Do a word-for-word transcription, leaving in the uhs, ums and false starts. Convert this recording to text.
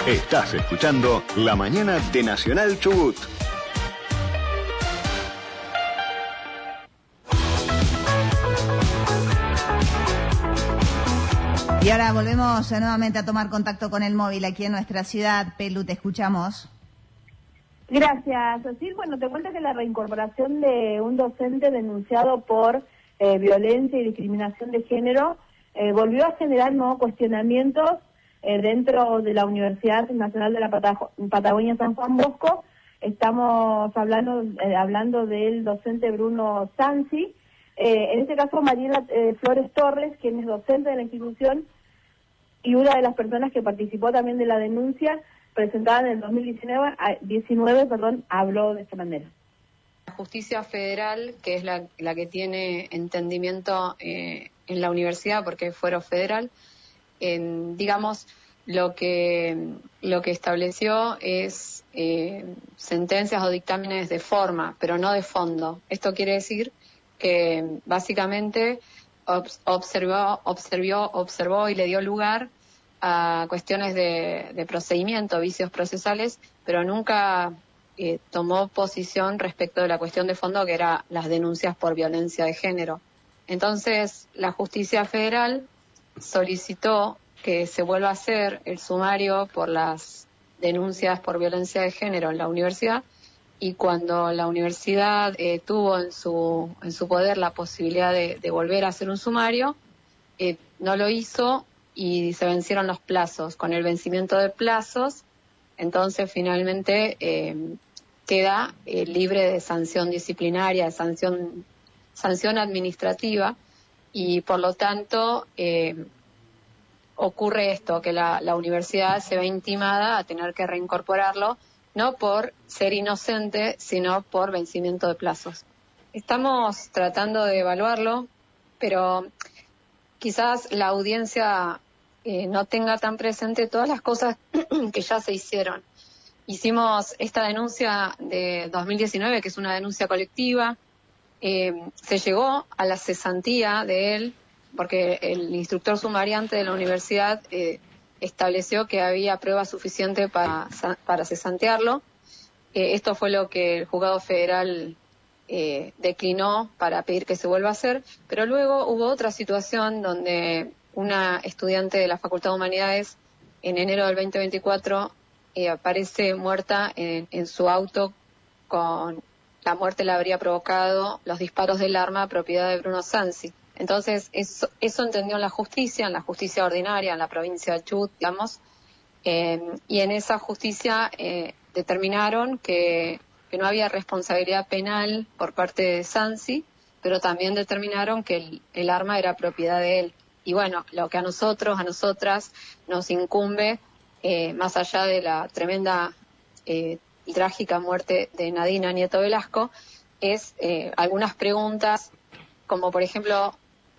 Estás escuchando La Mañana de Nacional Chubut. Y ahora volvemos nuevamente a tomar contacto con el móvil aquí en nuestra ciudad. Pelu, te escuchamos. Gracias, Cecil. Bueno, te cuento que la reincorporación de un docente denunciado por eh, violencia y discriminación de género eh, volvió a generar nuevos cuestionamientos eh, dentro de la Universidad Nacional de la Patago- Patagonia San Juan Bosco. Estamos hablando eh, hablando del docente Bruno Sansi. Eh, en este caso, Mariela eh, Flores Torres, quien es docente de la institución y una de las personas que participó también de la denuncia presentada en el dos mil diecinueve, diecinueve perdón, habló de esta manera. La justicia federal, que es la, la que tiene entendimiento eh, en la universidad, porque es fuero federal, en, digamos, lo que, lo que estableció es eh, sentencias o dictámenes de forma, pero no de fondo. Esto quiere decir que básicamente observó, observó, observó y le dio lugar a cuestiones de, de procedimiento, vicios procesales, pero nunca eh, tomó posición respecto de la cuestión de fondo, que era las denuncias por violencia de género. Entonces, la justicia federal solicitó que se vuelva a hacer el sumario por las denuncias por violencia de género en la universidad, y cuando la universidad eh, tuvo en su en su poder la posibilidad de, de volver a hacer un sumario, eh, no lo hizo y se vencieron los plazos. Con el vencimiento de plazos, entonces finalmente eh, queda eh, libre de sanción disciplinaria, de sanción, sanción administrativa, y por lo tanto eh, ocurre esto, que la, la universidad se ve intimada a tener que reincorporarlo, no por ser inocente, sino por vencimiento de plazos. Estamos tratando de evaluarlo, pero quizás la audiencia eh, no tenga tan presente todas las cosas que ya se hicieron. Hicimos esta denuncia de dos mil diecinueve, que es una denuncia colectiva. Eh, se llegó a la cesantía de él, porque el instructor sumariante de la universidad eh, estableció que había prueba suficiente para, para cesantearlo. Eh, esto fue lo que el juzgado federal eh, declinó para pedir que se vuelva a hacer, pero luego hubo otra situación donde una estudiante de la Facultad de Humanidades en enero del veinte veinticuatro eh, aparece muerta en, en su auto. Con la muerte la habría provocado los disparos del arma propiedad de Bruno Sansi. Entonces, eso, eso entendió la justicia, en la justicia ordinaria, en la provincia de Chubut, digamos, eh, y en esa justicia eh, determinaron que, que no había responsabilidad penal por parte de Sansi, pero también determinaron que el, el arma era propiedad de él. Y bueno, lo que a nosotros, a nosotras, nos incumbe, eh, más allá de la tremenda eh, y trágica muerte de Nadina Nieto Velasco, es eh, algunas preguntas, como por ejemplo,